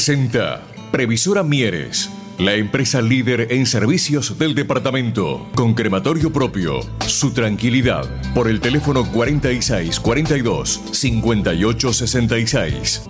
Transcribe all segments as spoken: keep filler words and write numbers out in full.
presenta Previsora Mieres, la empresa líder en servicios del departamento, con crematorio propio. Su tranquilidad, por el teléfono cuarenta y seis cuarenta y dos cincuenta y ocho sesenta y seis.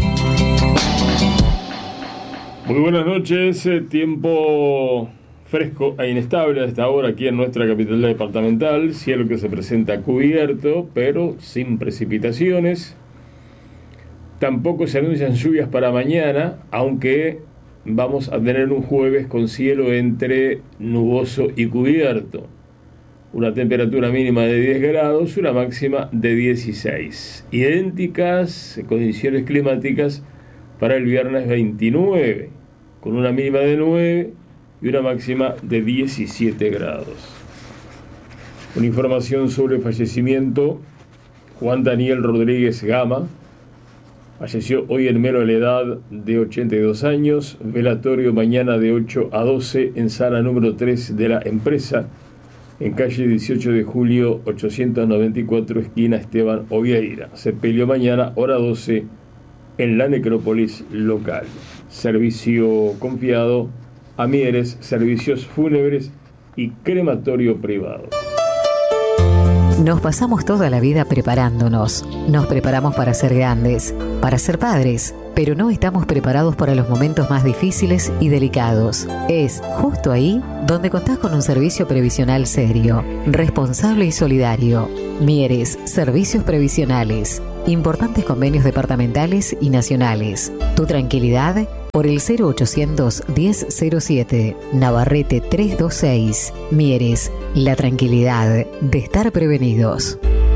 Muy buenas noches, tiempo fresco e inestable a esta hora aquí en nuestra capital departamental, cielo que se presenta cubierto, pero sin precipitaciones. Tampoco se anuncian lluvias para mañana, aunque vamos a tener un jueves con cielo entre nuboso y cubierto. Una temperatura mínima de diez grados, una máxima de dieciséis. Idénticas condiciones climáticas para el viernes veintinueve, con una mínima de nueve y una máxima de diecisiete grados. Una información sobre el fallecimiento: Juan Daniel Rodríguez Gama falleció hoy en Melo a la edad de ochenta y dos años. Velatorio mañana de ocho a doce en sala número tres de la empresa, en calle dieciocho de julio ochocientos noventa y cuatro, esquina Esteban Ovieira. Sepelio mañana, hora doce, en la necrópolis local. Servicio confiado a Mieres, servicios fúnebres y crematorio privado. Nos pasamos toda la vida preparándonos. Nos preparamos para ser grandes, para ser padres, pero no estamos preparados para los momentos más difíciles y delicados. Es justo ahí donde contás con un servicio previsional serio, responsable y solidario. Mieres, servicios previsionales. Importantes convenios departamentales y nacionales. Tu tranquilidad por el cero ochocientos diez cero siete, Navarrete trescientos veintiséis. Mieres, la tranquilidad de estar prevenidos.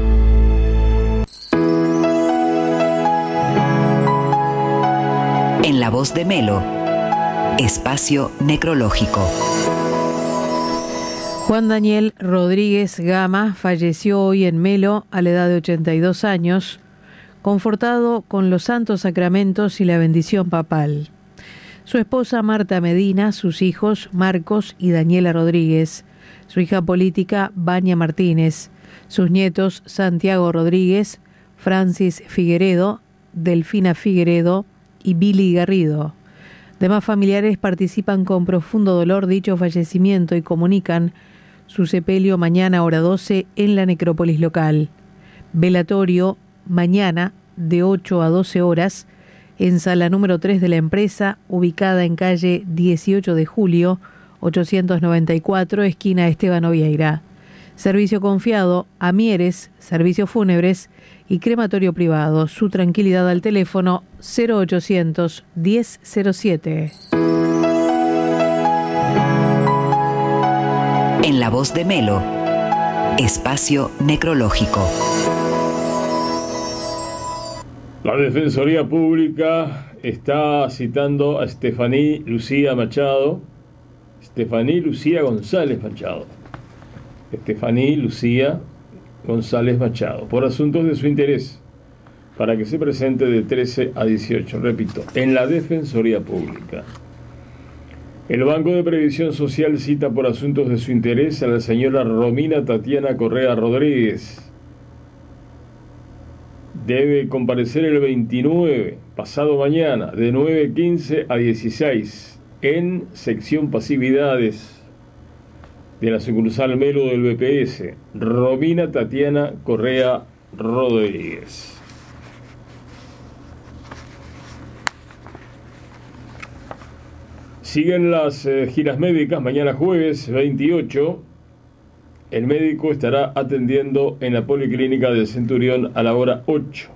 En la voz de Melo, espacio necrológico. Juan Daniel Rodríguez Gama falleció hoy en Melo a la edad de ochenta y dos años, confortado con los santos sacramentos y la bendición papal. Su esposa Marta Medina, sus hijos Marcos y Daniela Rodríguez, su hija política Vania Martínez, sus nietos Santiago Rodríguez, Francis Figueredo, Delfina Figueredo y Billy Garrido. Demás familiares participan con profundo dolor dicho fallecimiento y comunican su sepelio mañana hora doce en la necrópolis local. Velatorio mañana de ocho a doce horas en sala número tres de la empresa, ubicada en calle dieciocho de julio ochocientos noventa y cuatro, esquina Esteban Ovieira. Servicio confiado a Mieres, servicios fúnebres y crematorio privado. Su tranquilidad al teléfono cero ochocientos diez cero siete. En la voz de Melo, espacio necrológico. La Defensoría Pública está citando a Estefaní Lucía Machado, Estefaní Lucía González Machado, Estefaní Lucía González Machado, por asuntos de su interés, para que se presente de trece a dieciocho, repito, en la Defensoría Pública. El Banco de Previsión Social cita por asuntos de su interés a la señora Romina Tatiana Correa Rodríguez. Debe comparecer el veintinueve, pasado mañana, de nueve quince a dieciséis, en sección pasividades de la sucursal Melo del B P S, Romina Tatiana Correa Rodríguez. Siguen las eh, giras médicas. Mañana jueves veintiocho, el médico estará atendiendo en la Policlínica del Centurión a la hora ocho.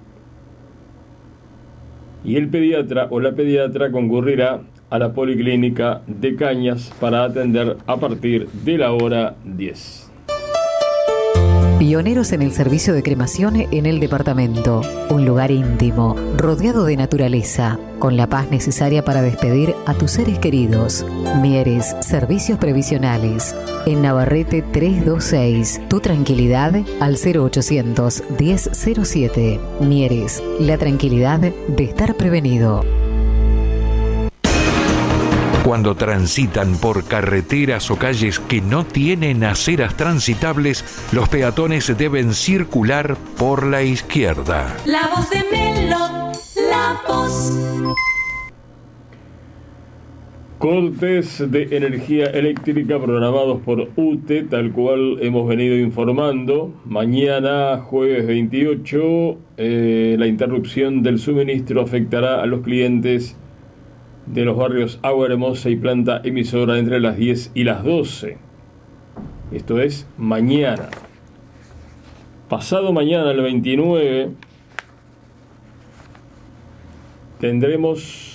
Y el pediatra o la pediatra concurrirá a la Policlínica de Cañas para atender a partir de la hora diez. Pioneros en el servicio de cremación en el departamento. Un lugar íntimo, rodeado de naturaleza, con la paz necesaria para despedir a tus seres queridos. Mieres, servicios previsionales. En Navarrete trescientos veintiséis. Tu tranquilidad al cero ochocientos diez cero siete. Mieres, la tranquilidad de estar prevenido. Cuando transitan por carreteras o calles que no tienen aceras transitables, los peatones deben circular por la izquierda. La voz de Melo, la voz. Cortes de energía eléctrica programados por U T E, tal cual hemos venido informando. Mañana, jueves veintiocho, eh, la interrupción del suministro afectará a los clientes de los barrios Agua Hermosa y Planta Emisora entre las diez y las doce. Esto es mañana. Pasado mañana, el veintinueve, tendremos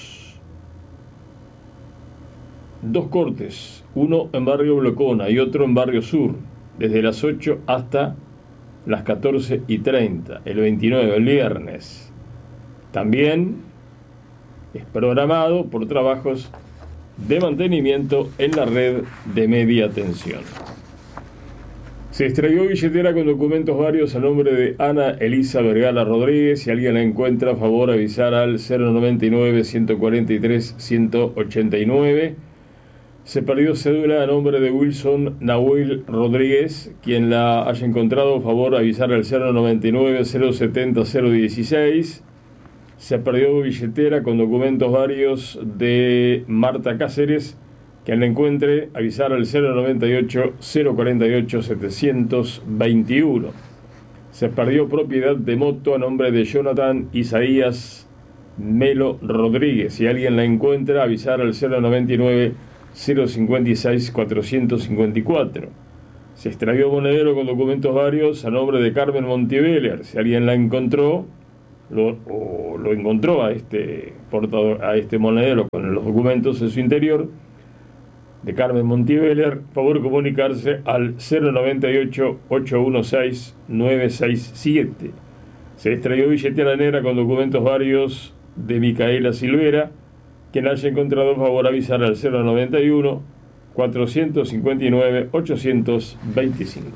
dos cortes, uno en barrio Blocona y otro en barrio Sur, desde las ocho hasta las catorce y treinta, el veintinueve, el viernes. También es programado por trabajos de mantenimiento en la red de media tensión. Se extrayó billetera con documentos varios a nombre de Ana Elisa Vergara Rodríguez. Si alguien la encuentra, a favor avisar al cero noventa y nueve, ciento cuarenta y tres, ciento ochenta y nueve. Se perdió cédula a nombre de Wilson Nahuel Rodríguez. Quien la haya encontrado, a favor avisar al cero noventa y nueve, cero setenta, cero dieciséis. Se perdió billetera con documentos varios de Marta Cáceres. Quien la encuentre, avisar al cero noventa y ocho, cero cuarenta y ocho, setecientos veintiuno. Se perdió propiedad de moto a nombre de Jonathan Isaías Melo Rodríguez. Si alguien la encuentra, avisar al cero noventa y nueve, cero cincuenta y seis, cuatrocientos cincuenta y cuatro. Se extravió monedero con documentos varios a nombre de Carmen Montiveller. Si alguien la encontró lo, o lo encontró a este portador, a este monedero con los documentos en su interior de Carmen Montiveller, favor comunicarse al cero noventa y ocho, ochocientos dieciséis, novecientos sesenta y siete. Se extrayó billetera negra con documentos varios de Micaela Silvera. Quien haya encontrado, favor avisar al cero noventa y uno, cuatrocientos cincuenta y nueve, ochocientos veinticinco.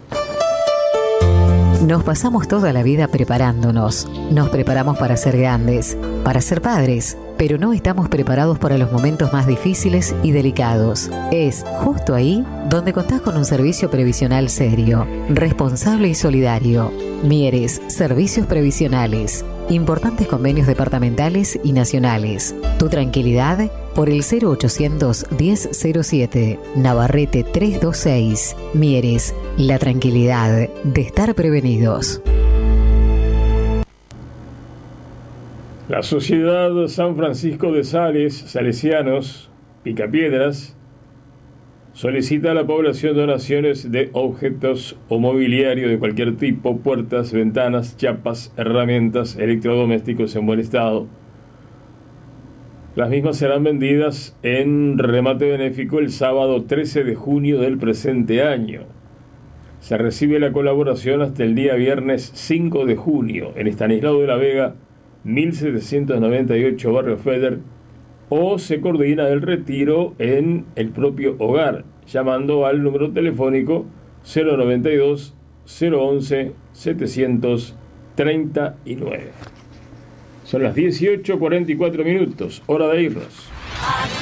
Nos pasamos toda la vida preparándonos. Nos preparamos para ser grandes, para ser padres, pero no estamos preparados para los momentos más difíciles y delicados. Es justo ahí donde contás con un servicio previsional serio, responsable y solidario. Mieres, Servicios Previsionales. Importantes convenios departamentales y nacionales. Tu tranquilidad por el cero ochocientos, diez cero siete, Navarrete trescientos veintiséis. Mieres, la tranquilidad de estar prevenidos. La Sociedad San Francisco de Sales, Salesianos, Picapiedras, solicita a la población donaciones de objetos o mobiliario de cualquier tipo: puertas, ventanas, chapas, herramientas, electrodomésticos en buen estado. Las mismas serán vendidas en remate benéfico el sábado trece de junio del presente año. Se recibe la colaboración hasta el día viernes cinco de junio en Estanislao de la Vega, mil setecientos noventa y ocho, Barrio Feder, o se coordina el retiro en el propio hogar, llamando al número telefónico cero noventa y dos, cero once, setecientos treinta y nueve. Son las dieciocho cuarenta y cuatro minutos, hora de irnos.